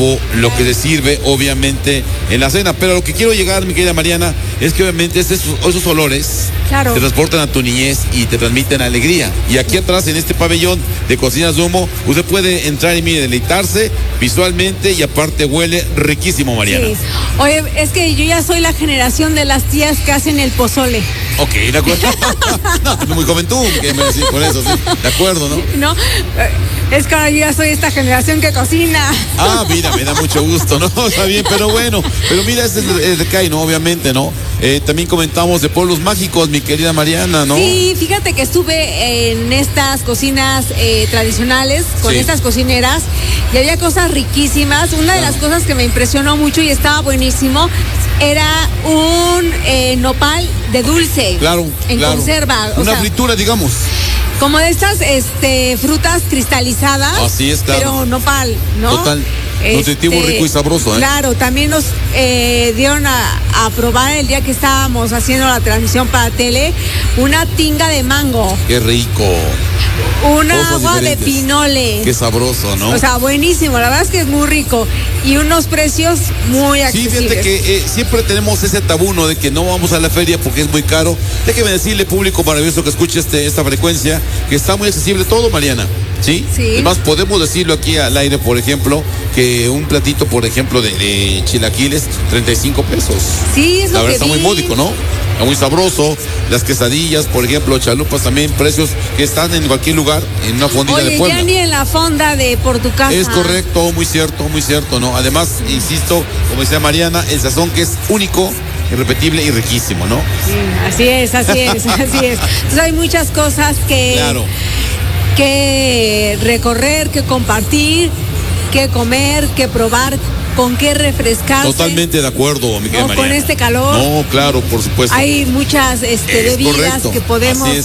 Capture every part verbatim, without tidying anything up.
aperitivo, lo que se sirve obviamente en la cena. Pero lo que quiero llegar, mi querida Mariana, es que obviamente esos, esos olores claro. te transportan a tu niñez y te transmiten alegría. Y aquí atrás, en este pabellón de Cocinas Duomo, usted puede entrar y mire, deleitarse visualmente y aparte huele riquísimo, Mariana. Sí. Oye, es que yo ya soy la generación de las tías que hacen el pozole. Ok, de acuerdo. No, tú muy joven tú, que me decís por eso, sí. De acuerdo, ¿no? No, es que ahora yo ya soy esta generación que cocina. Ah, mira, me da mucho gusto, ¿no? Está bien, pero bueno. Pero mira, ese es el, el decay, ¿no? Obviamente, ¿no? Eh, también comentamos de pueblos mágicos, mi querida Mariana, ¿no? Sí, fíjate que estuve en estas cocinas eh, tradicionales, con Sí. estas cocineras, y había cosas riquísimas. Una de Claro. las cosas que me impresionó mucho y estaba buenísimo era un eh, nopal de dulce. Claro, En claro. conserva. o Una sea, fritura, digamos. como de estas este, frutas cristalizadas. Así es, claro. Pero nopal, ¿no? Total. Nutritivo, Este, rico y sabroso, ¿eh? Claro, también nos eh, dieron a, a probar el día que estábamos haciendo la transmisión para tele, una tinga de mango, Qué rico. una Cosas agua de diferentes. pinole. Qué sabroso, ¿no? O sea, buenísimo, la verdad es que es muy rico y unos precios muy Sí, accesibles. fíjate que eh, siempre tenemos ese tabú, ¿no? De que no vamos a la feria porque es muy caro. Déjeme decirle, público maravilloso que escuche este, esta frecuencia, que está muy accesible todo, Mariana. ¿Sí? Sí. Además, podemos decirlo aquí al aire, por ejemplo, que un platito, por ejemplo, de, de chilaquiles, treinta y cinco pesos. Sí, es lo La verdad que está muy vi. módico, ¿no? Está muy sabroso. Las quesadillas, por ejemplo, chalupas también, precios que están en cualquier lugar, en una fondita de Oye, Puebla. ya ni en la fonda de por tu casa. Es correcto, muy cierto, muy cierto, ¿no? Además, insisto, como decía Mariana, el sazón que es único, irrepetible y riquísimo, ¿no? Sí, así es, así es, así es. Entonces hay muchas cosas que, Claro. que recorrer, que compartir, que comer, que probar, con qué refrescarse. Totalmente de acuerdo, mi querida No, con Mariana. este calor. No, claro, por supuesto. Hay muchas este, Es bebidas correcto, que podemos así es.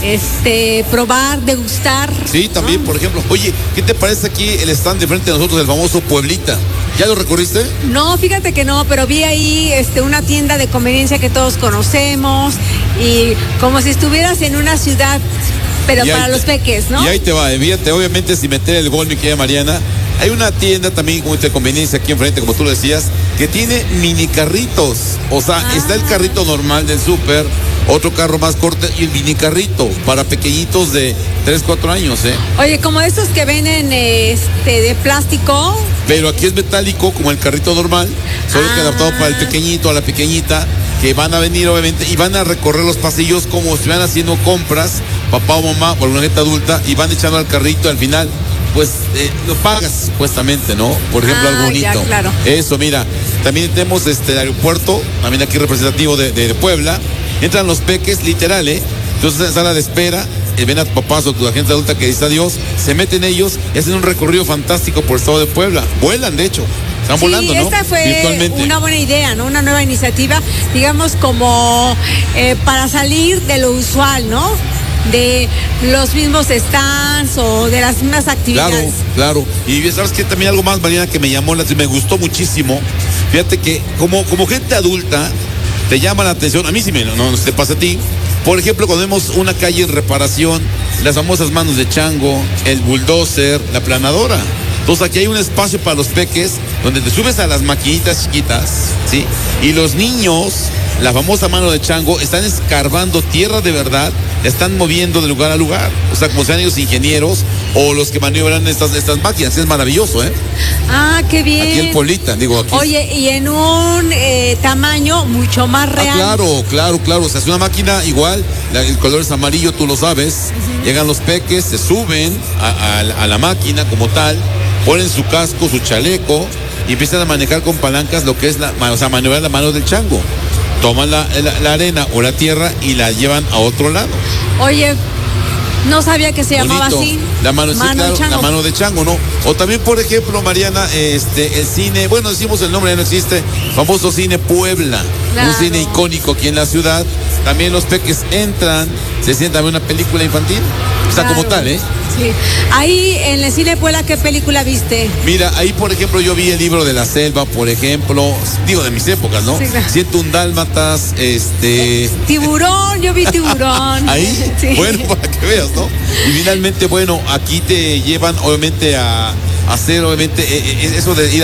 este, probar, degustar. Sí, también, ¿no? por ejemplo. Oye, ¿qué te parece aquí el stand de frente de nosotros, el famoso Pueblita? ¿Ya lo recorriste? No, fíjate que no, pero vi ahí este, una tienda de conveniencia que todos conocemos y como si estuvieras en una ciudad, pero Y ahí para te- los peques, ¿no? Y ahí te va, fíjate, obviamente sin meter el gol, mi querida Mariana. Hay una tienda también como de conveniencia aquí enfrente, como tú lo decías, que tiene mini carritos. O sea, Ah. está el carrito normal del súper, otro carro más corto y el mini carrito para pequeñitos de tres, cuatro años, ¿eh? Oye, como estos que venden este, de plástico. Pero aquí es metálico como el carrito normal, solo que Ah. adaptado para el pequeñito, a la pequeñita, que van a venir obviamente y van a recorrer los pasillos como si estuvieran haciendo compras, papá o mamá o alguna gente adulta, y van echando al carrito al final. Pues eh, lo pagas supuestamente, ¿no? Por ejemplo, Ah, algo bonito. ya, claro. Eso, mira, también tenemos este el aeropuerto, también aquí representativo de, de Puebla. Entran los peques, literal, ¿eh? Entonces en sala de espera, eh, ven a tu papá o tu gente adulta que dice adiós, se meten ellos y hacen un recorrido fantástico por el estado de Puebla. Vuelan, de hecho. Están Sí, volando, ¿no? esta fue Virtualmente. una buena idea, ¿no? Una nueva iniciativa, digamos, como eh, para salir de lo usual, ¿no? De los mismos stands o de las mismas Claro, actividades. claro. Y sabes que también algo más, Mariana, que me llamó la atención, me gustó muchísimo. Fíjate que como, como gente adulta te llama la atención, a mí sí me, no, no te pasa a ti. Por ejemplo, cuando vemos una calle en reparación, las famosas manos de chango, el bulldozer, la planadora. Entonces aquí hay un espacio para los peques donde te subes a las maquinitas chiquitas, ¿sí? Y los niños, la famosa mano de chango, están escarbando tierra de verdad, la están moviendo de lugar a lugar. O sea, como sean ellos ingenieros o los que maniobran estas, estas máquinas. Es maravilloso, ¿eh? Ah, qué bien. Aquí el Polita, digo, aquí. Oye, y en un eh, tamaño mucho más real. Ah, claro, claro, claro. O sea, es una máquina igual, la- el color es amarillo, tú lo sabes. Llegan los peques, se suben a, a- a la máquina como tal, ponen su casco, su chaleco y empiezan a manejar con palancas lo que es la, o sea, maniobrar la mano del chango. Toman la, la- la arena o la tierra y la llevan a otro lado. Oye, no sabía que se llamaba Bonito. así. La mano, sí, Mano de claro, chango. la mano de chango, ¿no? O también, por ejemplo, Mariana, este, el cine, bueno, decimos el nombre, ya no existe, famoso cine Puebla, Claro. un cine icónico aquí en la ciudad. También los peques entran, se sientan a ver una película infantil. O sea, como Claro. tal, ¿eh? Sí. Ahí en el cine Puebla, ¿qué película viste? Mira, ahí por ejemplo yo vi el libro de la selva, por ejemplo, digo de mis épocas, ¿no? Sí, claro. Ciento un dálmatas, este... Tiburón, yo vi Tiburón. Ahí, Sí. bueno, para que veas, ¿no? Y finalmente, bueno, aquí te llevan obviamente a, a hacer, obviamente, eh, eh, eso de ir